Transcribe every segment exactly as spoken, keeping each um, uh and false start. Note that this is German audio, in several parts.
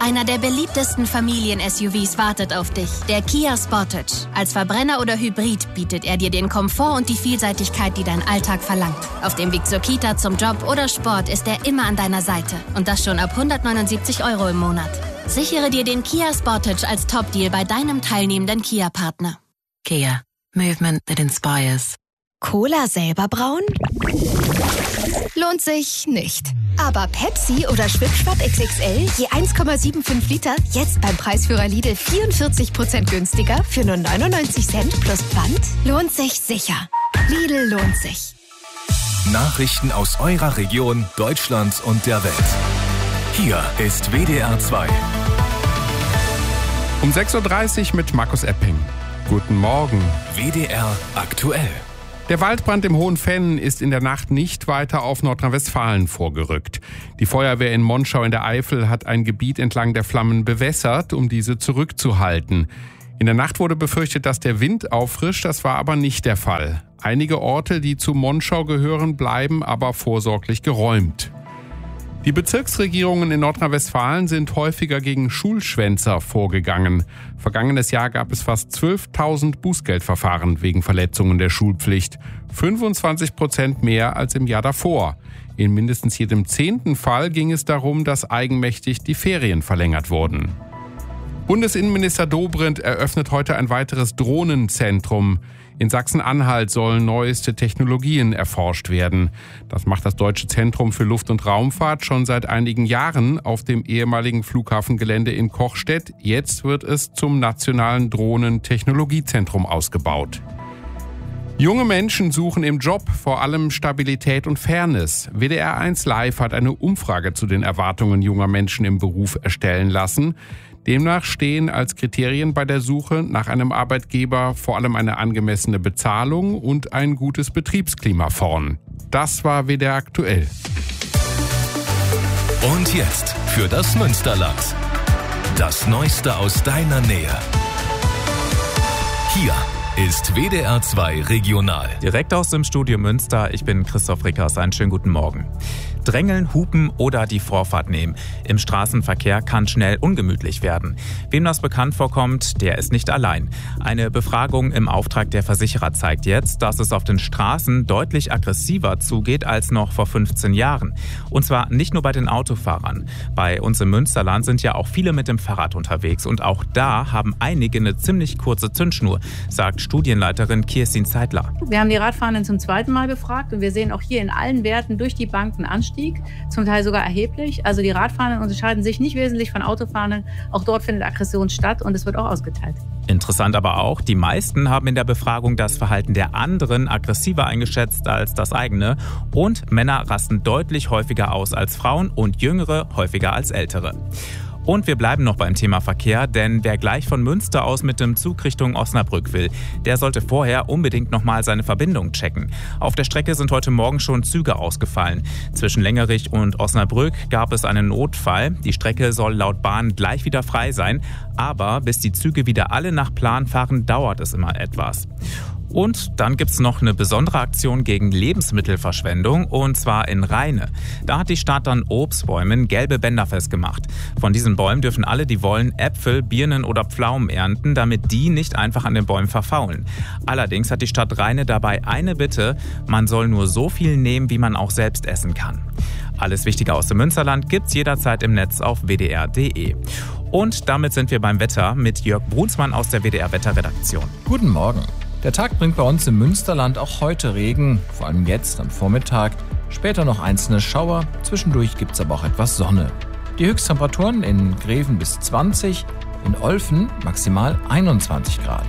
Einer der beliebtesten Familien-S U Vs wartet auf dich. Der Kia Sportage. Als Verbrenner oder Hybrid bietet er dir den Komfort und die Vielseitigkeit, die dein Alltag verlangt. Auf dem Weg zur Kita, zum Job oder Sport ist er immer an deiner Seite. Und das schon ab hundertneunundsiebzig Euro im Monat. Sichere dir den Kia Sportage als Top-Deal bei deinem teilnehmenden Kia-Partner. Kia. Movement that inspires. Cola selber brauen? Lohnt sich nicht. Aber Pepsi oder Schwipschwapp X X L je eins Komma fünfundsiebzig Liter jetzt beim Preisführer Lidl vierundvierzig Prozent günstiger für nur neunundneunzig Cent plus Pfand? Lohnt sich sicher. Lidl lohnt sich. Nachrichten aus eurer Region, Deutschland und der Welt. Hier ist W D R zwei. Um sechs Uhr dreißig mit Markus Epping. Guten Morgen. W D R aktuell. Der Waldbrand im Hohenfenn ist in der Nacht nicht weiter auf Nordrhein-Westfalen vorgerückt. Die Feuerwehr in Monschau in der Eifel hat ein Gebiet entlang der Flammen bewässert, um diese zurückzuhalten. In der Nacht wurde befürchtet, dass der Wind auffrischt, das war aber nicht der Fall. Einige Orte, die zu Monschau gehören, bleiben aber vorsorglich geräumt. Die Bezirksregierungen in Nordrhein-Westfalen sind häufiger gegen Schulschwänzer vorgegangen. Vergangenes Jahr gab es fast zwölftausend Bußgeldverfahren wegen Verletzungen der Schulpflicht. fünfundzwanzig Prozent mehr als im Jahr davor. In mindestens jedem zehnten Fall ging es darum, dass eigenmächtig die Ferien verlängert wurden. Bundesinnenminister Dobrindt eröffnet heute ein weiteres Drohnenzentrum. In Sachsen-Anhalt sollen neueste Technologien erforscht werden. Das macht das Deutsche Zentrum für Luft- und Raumfahrt schon seit einigen Jahren auf dem ehemaligen Flughafengelände in Kochstedt. Jetzt wird es zum nationalen Drohnentechnologiezentrum ausgebaut. Junge Menschen suchen im Job vor allem Stabilität und Fairness. W D R eins Live hat eine Umfrage zu den Erwartungen junger Menschen im Beruf erstellen lassen. Demnach stehen als Kriterien bei der Suche nach einem Arbeitgeber vor allem eine angemessene Bezahlung und ein gutes Betriebsklima vorn. Das war W D R aktuell. Und jetzt für das Münsterland. Das Neueste aus deiner Nähe. Hier ist W D R zwei Regional. Direkt aus dem Studio Münster, ich bin Christoph Rickers. Einen schönen guten Morgen. Drängeln, hupen oder die Vorfahrt nehmen. Im Straßenverkehr kann schnell ungemütlich werden. Wem das bekannt vorkommt, der ist nicht allein. Eine Befragung im Auftrag der Versicherer zeigt jetzt, dass es auf den Straßen deutlich aggressiver zugeht als noch vor fünfzehn Jahren. Und zwar nicht nur bei den Autofahrern. Bei uns im Münsterland sind ja auch viele mit dem Fahrrad unterwegs. Und auch da haben einige eine ziemlich kurze Zündschnur, sagt Studienleiterin Kirstin Zeitler. Wir haben die Radfahrenden zum zweiten Mal befragt und wir sehen auch hier in allen Werten durch die Bank einen Anstieg, zum Teil sogar erheblich. Also die Radfahrenden unterscheiden sich nicht wesentlich von Autofahrenden. Auch dort findet Aggression statt und es wird auch ausgeteilt. Interessant aber auch, die meisten haben in der Befragung das Verhalten der anderen aggressiver eingeschätzt als das eigene. Und Männer rasten deutlich häufiger aus als Frauen und Jüngere häufiger als Ältere. Und wir bleiben noch beim Thema Verkehr, denn wer gleich von Münster aus mit dem Zug Richtung Osnabrück will, der sollte vorher unbedingt nochmal seine Verbindung checken. Auf der Strecke sind heute Morgen schon Züge ausgefallen. Zwischen Längerich und Osnabrück gab es einen Notfall. Die Strecke soll laut Bahn gleich wieder frei sein, aber bis die Züge wieder alle nach Plan fahren, dauert es immer etwas. Und dann gibt's noch eine besondere Aktion gegen Lebensmittelverschwendung, und zwar in Rheine. Da hat die Stadt an Obstbäumen gelbe Bänder festgemacht. Von diesen Bäumen dürfen alle, die wollen, Äpfel, Birnen oder Pflaumen ernten, damit die nicht einfach an den Bäumen verfaulen. Allerdings hat die Stadt Rheine dabei eine Bitte: Man soll nur so viel nehmen, wie man auch selbst essen kann. Alles Wichtige aus dem Münsterland gibt's jederzeit im Netz auf w d r punkt d e. Und damit sind wir beim Wetter mit Jörg Brunsmann aus der W D R Wetterredaktion. Guten Morgen. Der Tag bringt bei uns im Münsterland auch heute Regen, vor allem jetzt am Vormittag. Später noch einzelne Schauer, zwischendurch gibt es aber auch etwas Sonne. Die Höchsttemperaturen in Greven bis zwanzig, in Olfen maximal einundzwanzig Grad.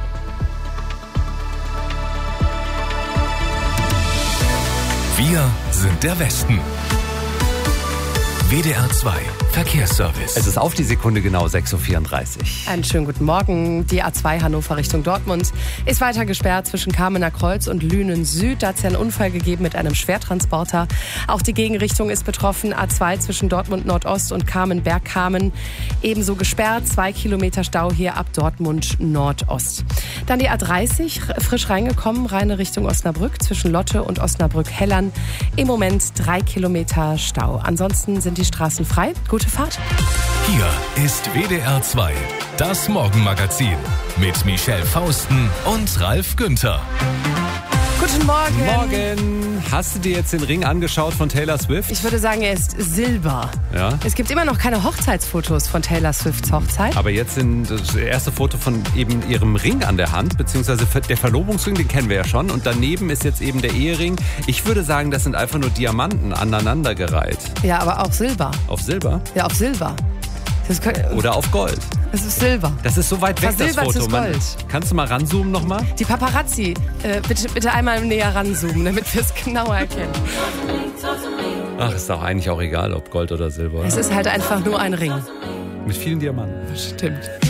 Wir sind der Westen. W D R zwei Verkehrsservice. Es ist auf die Sekunde genau sechs Uhr vierunddreißig. Einen schönen guten Morgen. Die A zwei Hannover Richtung Dortmund ist weiter gesperrt zwischen Kamener Kreuz und Lünen Süd. Da hat es ja einen Unfall gegeben mit einem Schwertransporter. Auch die Gegenrichtung ist betroffen. A zwei zwischen Dortmund Nordost und Kamen-Bergkamen ebenso gesperrt. Zwei Kilometer Stau hier ab Dortmund Nordost. Dann die A dreißig, frisch reingekommen, Rheine Richtung Osnabrück zwischen Lotte und Osnabrück-Hellern. Im Moment drei Kilometer Stau. Ansonsten sind die Straßen frei. Gute gute Fahrt. Hier ist W D R zwei, das Morgenmagazin mit Michelle Fausten und Ralf Günther. Guten Morgen. Morgen. Hast du dir jetzt den Ring angeschaut von Taylor Swift? Ich würde sagen, er ist Silber. Ja. Es gibt immer noch keine Hochzeitsfotos von Taylor Swifts Hochzeit. Aber jetzt sind das erste Foto von eben ihrem Ring an der Hand, beziehungsweise der Verlobungsring, den kennen wir ja schon. Und daneben ist jetzt eben der Ehering. Ich würde sagen, das sind einfach nur Diamanten aneinandergereiht. Ja, aber auch Silber. Auf Silber? Ja, auf Silber. Das kann, Oder auf Gold. Das ist Silber. Das ist so weit weg, das Foto. Silber Man, Gold. kannst du mal ranzoomen nochmal? Die Paparazzi, äh, bitte, bitte einmal näher ranzoomen, damit wir es genauer erkennen. Ach, ist doch eigentlich auch egal, ob Gold oder Silber. Es ist halt einfach nur ein Ring. Mit vielen Diamanten. Stimmt.